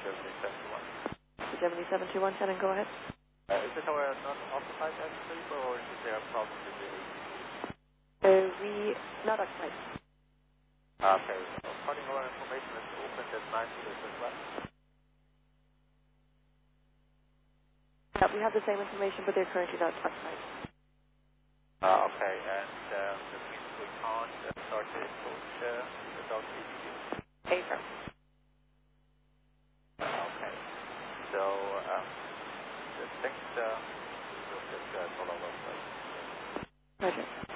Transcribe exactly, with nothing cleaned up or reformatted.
Germany seven two one. Germany seven two one, Shannon, go ahead. Uh, is the tower not occupied actually, or is there a problem with the A C? Uh, we, not occupied. Okay, so according to our information, it's opened at nine meters as well. Yeah, we have the same information, but they're currently not occupied. Uh, okay, and um, the means we can't uh, start the approach uh, without A C. Affirm. Uh, okay, so um, the next uh, we'll just uh, follow up. Roger.